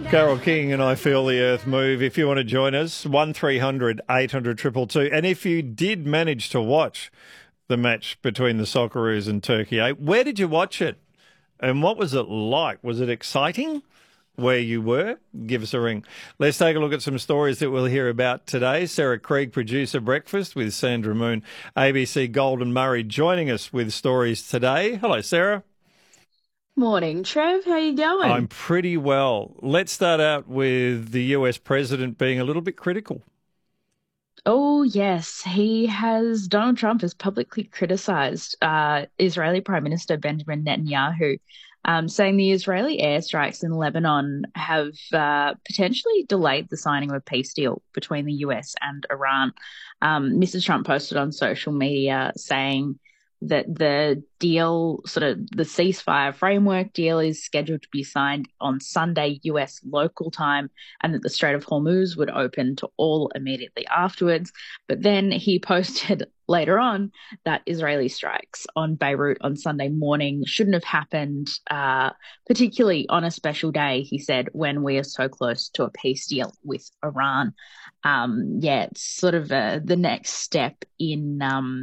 Carol King and I Feel the Earth Move. If you want to join us, 1300 800 222. And if you did manage to watch the match between the Socceroos and Turkey 8, where did you watch it? And what was it like? Was it exciting where you were? Give us a ring. Let's take a look at some stories that we'll hear about today. Sarah Krieg, producer Breakfast with Sandra Moon, ABC Golden Murray, joining us with stories today. Hello, Sarah. Morning, Trev. How you going? I'm pretty well. Let's start out with the US president being a little bit critical. Oh, yes. Donald Trump has publicly criticized Israeli Prime Minister Benjamin Netanyahu, saying the Israeli airstrikes in Lebanon have potentially delayed the signing of a peace deal between the US and Iran. Mr. Trump posted on social media saying that the deal, the ceasefire framework deal, is scheduled to be signed on Sunday US local time, and that the Strait of Hormuz would open to all immediately afterwards. But then he posted later on that Israeli strikes on Beirut on Sunday morning shouldn't have happened, particularly on a special day, he said, when we are so close to a peace deal with Iran. It's sort of the next step in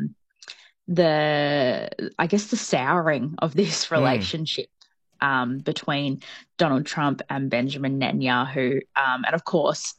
the souring of this relationship between Donald Trump and Benjamin Netanyahu. And of course,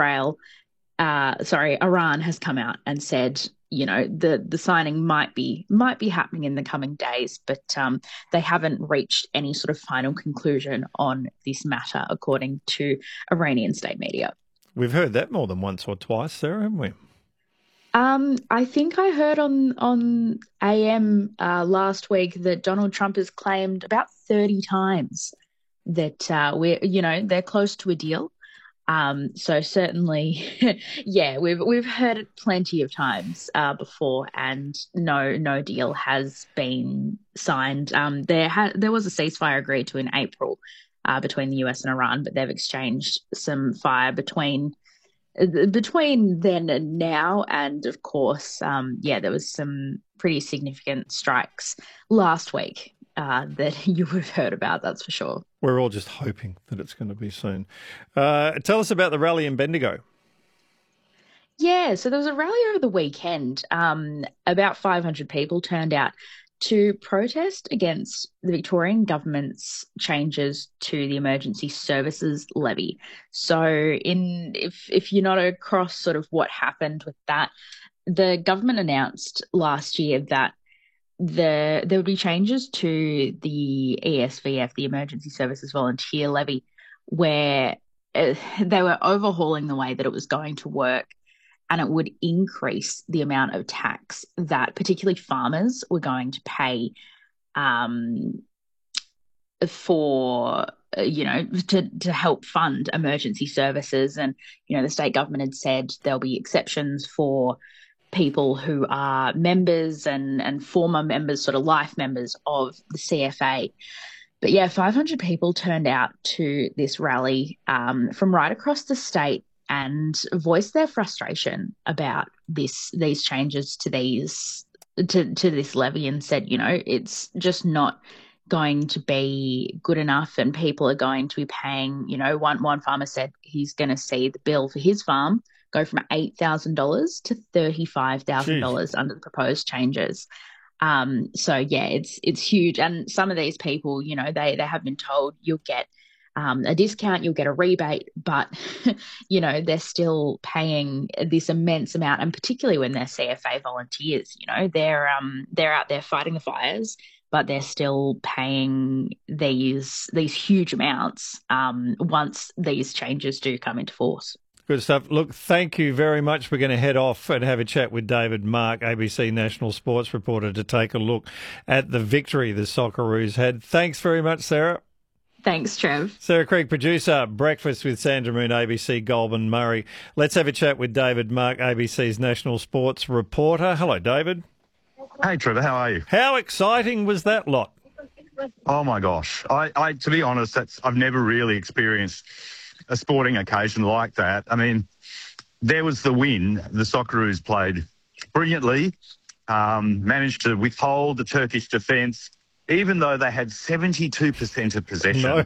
Iran has come out and said, the signing might be happening in the coming days, but they haven't reached any sort of final conclusion on this matter, according to Iranian state media. We've heard that more than once or twice, Sarah, haven't we? I think I heard on AM last week that Donald Trump has claimed about 30 times that they're close to a deal. So certainly, yeah, we've heard it plenty of times before, and no deal has been signed. There was a ceasefire agreed to in April between the US and Iran, but they've exchanged some fire between then and now. And of course, there was some pretty significant strikes last week that you would have heard about, that's for sure. We're all just hoping that it's going to be soon. Tell us about the rally in Bendigo. Yeah, so there was a rally over the weekend. About 500 people turned out to protest against the Victorian government's changes to the emergency services levy. So if you're not across sort of what happened with that, the government announced last year that there would be changes to the ESVF, the Emergency Services Volunteer Levy, where they were overhauling the way that it was going to work, and it would increase the amount of tax that particularly farmers were going to pay for, to help fund emergency services. And, the state government had said there'll be exceptions for people who are members and former members, sort of life members of the CFA. But yeah, 500 people turned out to this rally from right across the state and voiced their frustration about these changes to this levy, and said, it's just not going to be good enough, and people are going to be paying, one farmer said he's going to see the bill for his farm go from $8,000 to $35,000 under the proposed changes. So yeah, it's huge. And some of these people, they have been told you'll get a discount, you'll get a rebate, but they're still paying this immense amount. And particularly when they're CFA volunteers, they're out there fighting the fires, but they're still paying these huge amounts once these changes do come into force. Good stuff. Look, thank you very much. We're going to head off and have a chat with David Mark, ABC national sports reporter, to take a look at the victory the Socceroos had. Thanks very much, Sarah. Thanks, Trev. Sarah Krieg, producer, Breakfast with Sandra Moon, ABC Goulburn Murray. Let's have a chat with David Mark, ABC's national sports reporter. Hello, David. Hey, Trevor, how are you? How exciting was that lot? Oh, my gosh. I to be honest, I've never really experienced a sporting occasion like that. I mean, there was the win. The Socceroos played brilliantly, managed to withhold the Turkish defence, even though they had 72% of possession. No.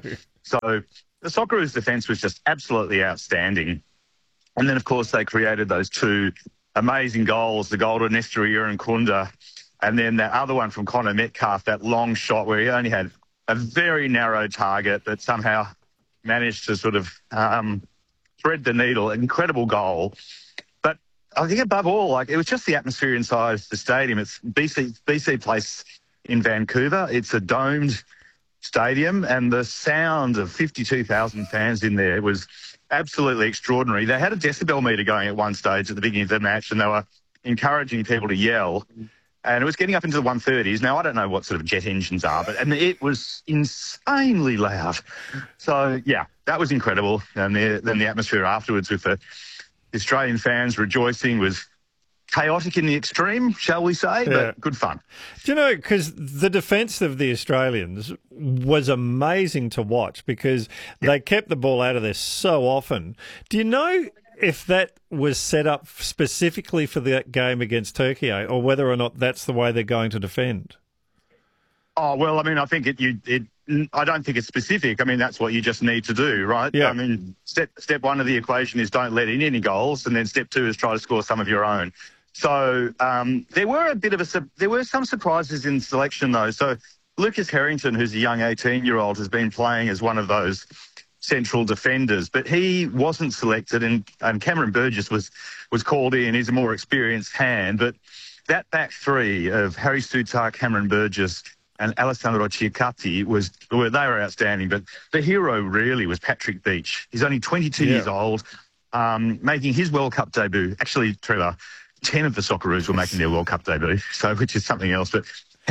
So the Socceroos' defence was just absolutely outstanding. And then, of course, they created those two amazing goals, the goal to Nestor Irankunda, and then that other one from Connor Metcalf, that long shot where he only had a very narrow target that somehow managed to sort of thread the needle. An incredible goal. But I think above all, like, it was just the atmosphere inside the stadium. It's BC Place in Vancouver. It's a domed stadium, and the sound of 52,000 fans in there was absolutely extraordinary. They had a decibel meter going at one stage at the beginning of the match, and they were encouraging people to yell. And it was getting up into the 130s. Now, I don't know what sort of jet engines are, and it was insanely loud. So, yeah, that was incredible. And then the atmosphere afterwards with the Australian fans rejoicing was chaotic in the extreme, shall we say, but good fun. Do you know, because the defence of the Australians was amazing to watch because they kept the ball out of there so often. Do you know if that was set up specifically for the game against Turkey, or whether or not that's the way they're going to defend? Oh, well, I mean, I think I don't think it's specific. I mean, that's what you just need to do, right? Yeah. I mean, step one of the equation is don't let in any goals, and then step two is try to score some of your own. So there were some surprises in selection, though. So Lucas Harrington, who's a young 18-year-old, has been playing as one of those central defenders, but he wasn't selected, and Cameron Burgess was called in. He's a more experienced hand, but that back three of Harry Sutar, Cameron Burgess, and Alessandro Ciacatti they were outstanding. But the hero really was Patrick Beach. He's only 22 years old, making his World Cup debut. Actually, Trevor, 10 of the Socceroos were making their World Cup debut, so which is something else. But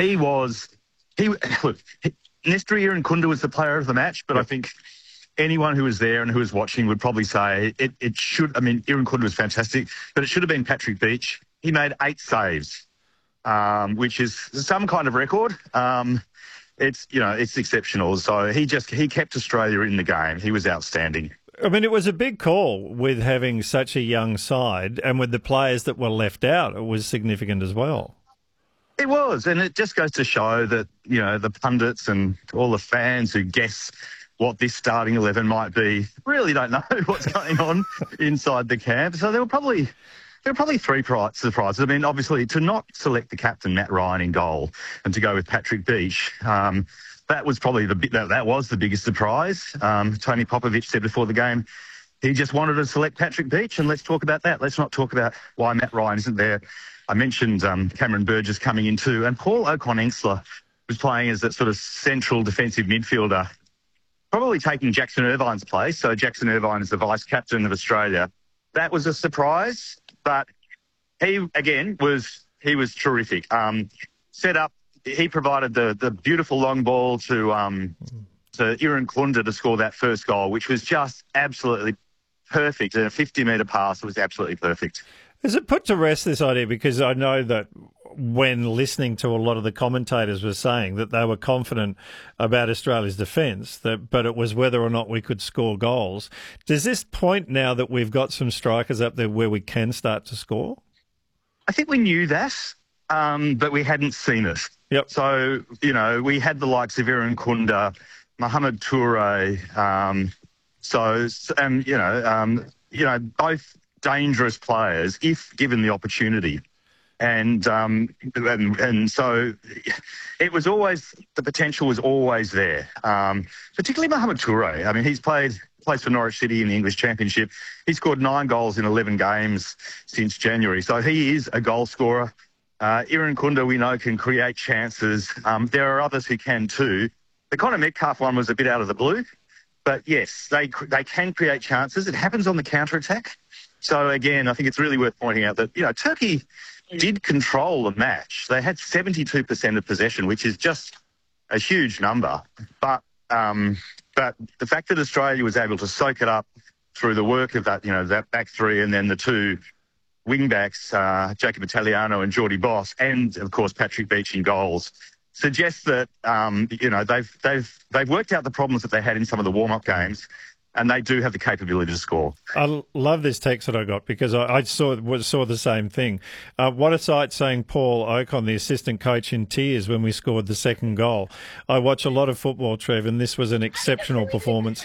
Nestor Irankunda was the player of the match, but I think anyone who was there and who was watching would probably say it should. I mean, Irankunda was fantastic, but it should have been Patrick Beach. He made 8 saves, which is some kind of record. It's exceptional. So he kept Australia in the game. He was outstanding. I mean, it was a big call with having such a young side, and with the players that were left out, it was significant as well. It was, and it just goes to show that, the pundits and all the fans who guess what this starting 11 might be really don't know what's going on inside the camp. So there were probably 3 surprises. I mean, obviously, to not select the captain, Matt Ryan, in goal and to go with Patrick Beach, that was probably the biggest surprise. Tony Popovich said before the game he just wanted to select Patrick Beach, and let's talk about that. Let's not talk about why Matt Ryan isn't there. I mentioned Cameron Burgess coming in too, and Paul O'Connor was playing as that sort of central defensive midfielder, probably taking Jackson Irvine's place. So Jackson Irvine is the vice-captain of Australia. That was a surprise, but he was terrific. Set up, he provided the beautiful long ball to Irankunda to score that first goal, which was just absolutely perfect. A 50-metre pass, it was absolutely perfect. Has it put to rest this idea? Because I know that when listening to a lot of the commentators were saying that they were confident about Australia's defence, but it was whether or not we could score goals. Does this point now that we've got some strikers up there where we can start to score? I think we knew that, but we hadn't seen it. Yep. So, we had the likes of Irankunda, Mohamed Toure, both dangerous players if given the opportunity. And so it was always, the potential was always there, particularly Mohamed Toure. I mean, plays for Norwich City in the English Championship. He scored 9 goals in 11 games since January. So he is a goal scorer. Irankunda, we know, can create chances. There are others who can too. The Connor Metcalf one was a bit out of the blue. But yes, they can create chances. It happens on the counter-attack. So again, I think it's really worth pointing out that, Turkey did control the match. They had 72% of possession, which is just a huge number. But the fact that Australia was able to soak it up through the work of that, that back three, and then the 2 wing backs, Jacob Italiano and Geordie Boss, and of course Patrick Beach in goals, suggests that they've worked out the problems that they had in some of the warm-up games. and they do have the capability to score. I love this text that I got because I saw the same thing. What a sight, saying Paul Ocon, the assistant coach, in tears when we scored the second goal. I watch a lot of football, Trev, and this was an exceptional performance.